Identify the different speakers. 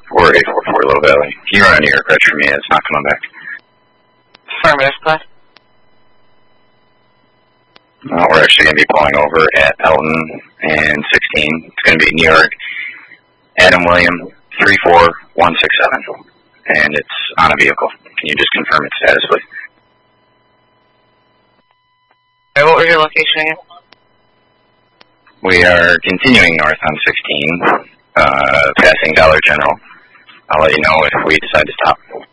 Speaker 1: 4844 Little Valley. Can you run a New York reg for me? It's not coming back.
Speaker 2: Affirmative, go ahead.
Speaker 1: We're actually going to be pulling over at Elton and 16. It's going to be New York, Adam William, 34167. And it's on a vehicle. Can you just confirm its status, please?
Speaker 2: Alright, what was your location again?
Speaker 1: We are continuing north on 16, passing Dollar General. I'll let you know if we decide to stop.